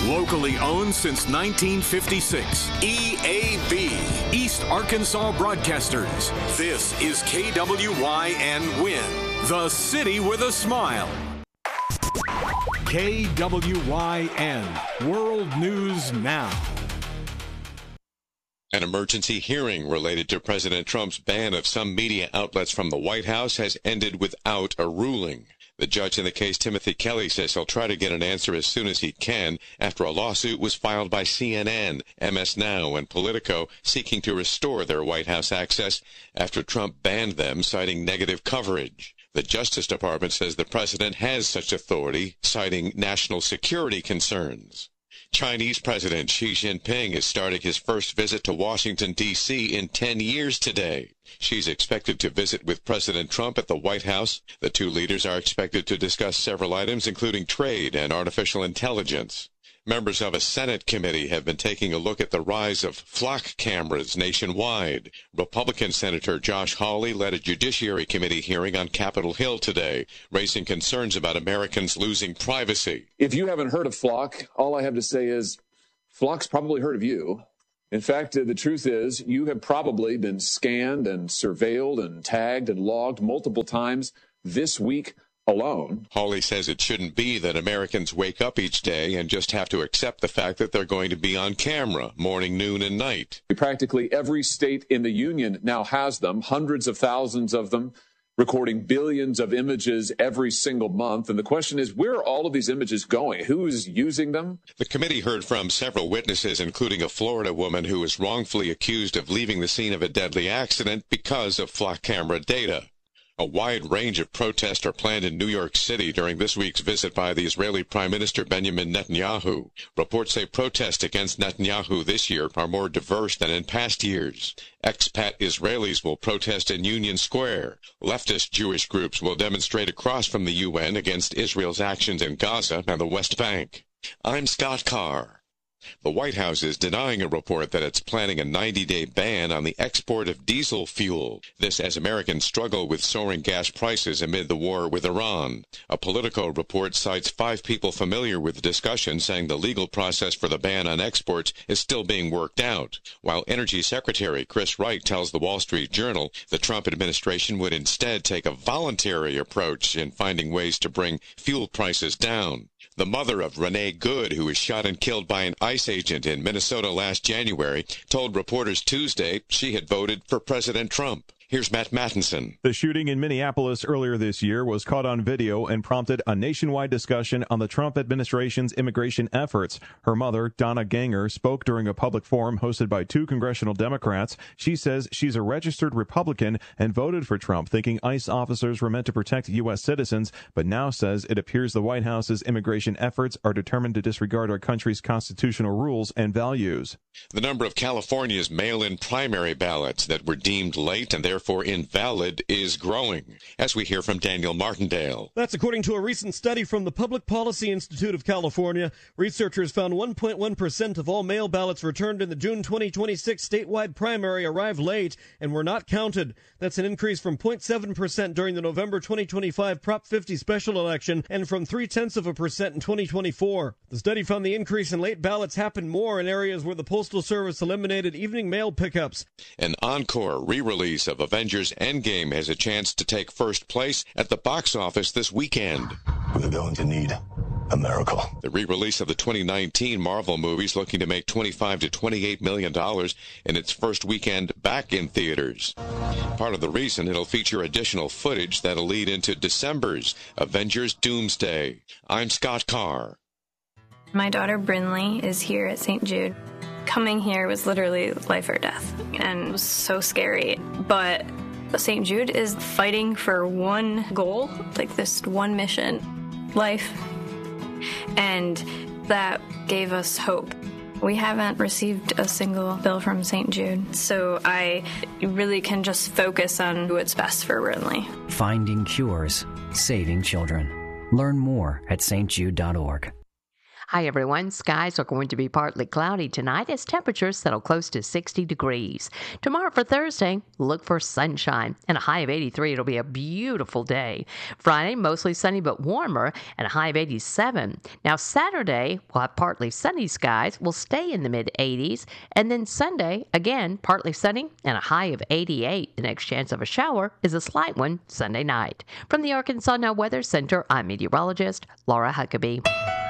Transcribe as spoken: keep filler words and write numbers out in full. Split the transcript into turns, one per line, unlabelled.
Locally owned since nineteen fifty-six. E A B, East Arkansas Broadcasters. This is K W Y N Win, the city with a smile. K W Y N, World News Now.
An emergency hearing related to President Trump's ban of some media outlets from the White House has ended without a ruling. The judge in the case, Timothy Kelly, says he'll try to get an answer as soon as he can after a lawsuit was filed by C N N, M S Now, and Politico seeking to restore their White House access after Trump banned them, citing negative coverage. The Justice Department says the president has such authority, citing national security concerns. Chinese President Xi Jinping is starting his first visit to Washington, D C in ten years today. Xi's expected to visit with President Trump at the White House. The two leaders are expected to discuss several items, including trade and artificial intelligence. Members of a Senate committee have been taking a look at the rise of flock cameras nationwide. Republican Senator Josh Hawley led a Judiciary Committee hearing on Capitol Hill today, raising concerns about Americans losing privacy.
If you haven't heard of Flock, all I have to say is Flock's probably heard of you. In fact, the truth is you have probably been scanned and surveilled and tagged and logged multiple times this week alone.
Hawley says it shouldn't be that Americans wake up each day and just have to accept the fact that they're going to be on camera morning, noon, and night.
Practically every state in the union now has them, hundreds of thousands of them, recording billions of images every single month. And the question is, where are all of these images going? Who is using them?
The committee heard from several witnesses, including a Florida woman who was wrongfully accused of leaving the scene of a deadly accident because of flock camera data. A wide range of protests are planned in New York City during this week's visit by the Israeli Prime Minister Benjamin Netanyahu. Reports say protests against Netanyahu this year are more diverse than in past years. Expat Israelis will protest in Union Square. Leftist Jewish groups will demonstrate across from the U N against Israel's actions in Gaza and the West Bank. I'm Scott Carr. The White House is denying a report that it's planning a ninety-day ban on the export of diesel fuel. This as Americans struggle with soaring gas prices amid the war with Iran. A Politico report cites five people familiar with the discussion, saying the legal process for the ban on exports is still being worked out. While Energy Secretary Chris Wright tells the Wall Street Journal the Trump administration would instead take a voluntary approach in finding ways to bring fuel prices down. The mother of Renee Good, who was shot and killed by an ICE agent in Minnesota last January, told reporters Tuesday she had voted for President Trump. Here's Matt Mattinson.
The shooting in Minneapolis earlier this year was caught on video and prompted a nationwide discussion on the Trump administration's immigration efforts. Her mother, Donna Ganger, spoke during a public forum hosted by two congressional Democrats. She says she's a registered Republican and voted for Trump, thinking ICE officers were meant to protect U S citizens, but now says it appears the White House's immigration efforts are determined to disregard our country's constitutional rules and values.
The number of California's mail-in primary ballots that were deemed late and therefore invalid is growing, as we hear from Daniel Martindale.
That's according to a recent study from the Public Policy Institute of California. Researchers found one point one percent of all mail ballots returned in the June twenty twenty-six statewide primary arrived late and were not counted. That's an increase from zero point seven percent during the November twenty twenty-five Prop fifty special election and from three-tenths of a percent in twenty twenty-four. The study found the increase in late ballots happened more in areas where the Postal Service eliminated evening mail pickups.
An encore re-release of Avengers Endgame has a chance to take first place at the box office this weekend.
We're going to need a miracle.
The re-release of the twenty nineteen Marvel movies looking to make twenty-five to twenty-eight million dollars in its first weekend back in theaters. Part of the reason it'll feature additional footage that'll lead into December's Avengers Doomsday. I'm Scott Carr.
My daughter Brinley is here at Saint Jude. Coming here was literally life or death, and it was so scary. But Saint Jude is fighting for one goal, like this one mission, life. And that gave us hope. We haven't received a single bill from Saint Jude, so I really can just focus on what's best for Brinley.
Finding cures, saving children. Learn more at s t jude dot org. Hi, everyone. Skies are going to be partly cloudy tonight as temperatures settle close to sixty degrees. Tomorrow for Thursday, look for sunshine and a high of eighty-three. It'll be a beautiful day. Friday, mostly sunny but warmer and a high of eighty-seven. Now, Saturday, we'll have partly sunny skies. We'll stay in the mid eighties. And then Sunday, again, partly sunny and a high of eighty-eight. The next chance of a shower is a slight one Sunday night. From the Arkansas Now Weather Center, I'm meteorologist Laura Huckabee.